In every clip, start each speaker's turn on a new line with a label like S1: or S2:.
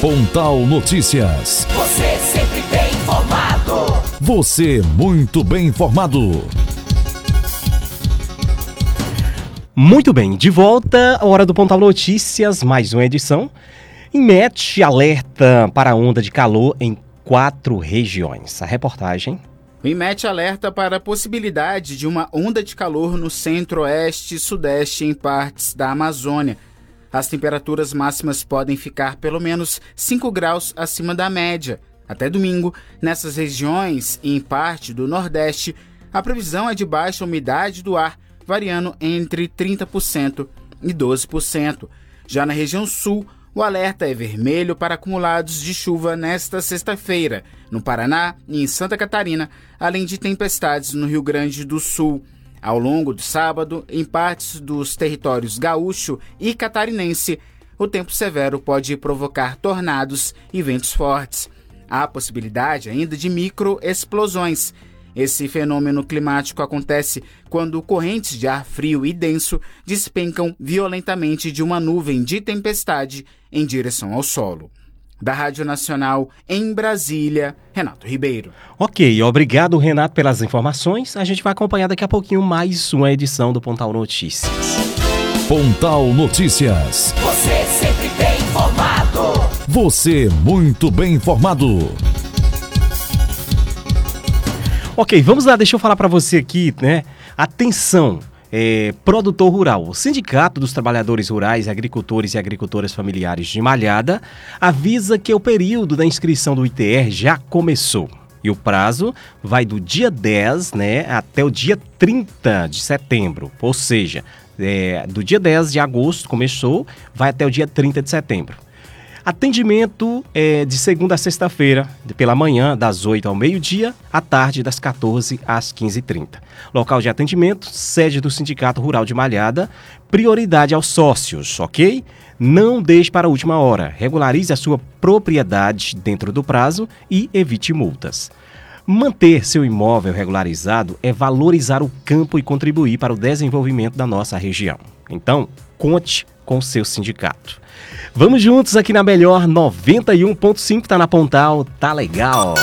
S1: Pontal Notícias.
S2: Você sempre bem informado.
S1: Você muito bem informado.
S3: Muito bem, de volta à hora do Pontal Notícias, mais uma edição. INMET alerta para a onda de calor em 4 regiões. A reportagem.
S4: O INMET alerta para a possibilidade de uma onda de calor no centro-oeste e sudeste em partes da Amazônia. As temperaturas máximas podem ficar pelo menos 5 graus acima da média. Até domingo, nessas regiões e em parte do Nordeste, a previsão é de baixa umidade do ar, variando entre 30% e 12%. Já na região sul, o alerta é vermelho para acumulados de chuva nesta sexta-feira, no Paraná e em Santa Catarina, além de tempestades no Rio Grande do Sul. Ao longo do sábado, em partes dos territórios gaúcho e catarinense, o tempo severo pode provocar tornados e ventos fortes. Há possibilidade ainda de microexplosões. Esse fenômeno climático acontece quando correntes de ar frio e denso despencam violentamente de uma nuvem de tempestade em direção ao solo. Da Rádio Nacional em Brasília, Renato Ribeiro.
S3: Ok, obrigado, Renato, pelas informações. A gente vai acompanhar daqui a pouquinho mais uma edição do Pontal Notícias.
S1: Pontal Notícias.
S2: Você sempre bem informado.
S1: Você muito bem informado.
S3: Ok, vamos lá, deixa eu falar para você aqui, né? Atenção, produtor rural. O Sindicato dos Trabalhadores Rurais, Agricultores e Agricultoras Familiares de Malhada avisa que o período da inscrição do ITR já começou. E o prazo vai do dia 10, né, até o dia 30 de setembro. Ou seja, do dia 10 de agosto começou, vai até o dia 30 de setembro. Atendimento de segunda a sexta-feira, pela manhã, das 8 ao meio-dia, à tarde, das 14 às 15h30. Local de atendimento, sede do Sindicato Rural de Malhada, prioridade aos sócios, ok? Não deixe para a última hora, regularize a sua propriedade dentro do prazo e evite multas. Manter seu imóvel regularizado é valorizar o campo e contribuir para o desenvolvimento da nossa região. Então, conte com o seu sindicato. Vamos juntos aqui na melhor 91.5, tá na Pontal, tá legal.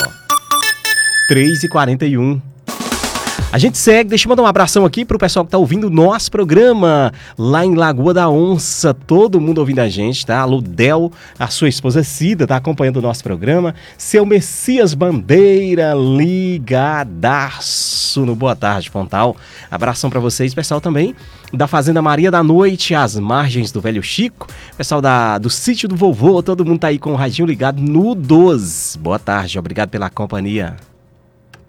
S3: 3h41. A gente segue, deixa eu mandar um abração aqui pro pessoal que tá ouvindo o nosso programa lá em Lagoa da Onça, todo mundo ouvindo a gente, tá? Alô, Del, a sua esposa Cida, tá acompanhando o nosso programa. Seu Messias Bandeira, ligadaço no Boa Tarde, Pontal. Abração pra vocês, pessoal também da Fazenda Maria da Noite, às margens do Velho Chico. Pessoal do Sítio do Vovô, todo mundo tá aí com o radinho ligado no 12. Boa tarde, obrigado pela companhia.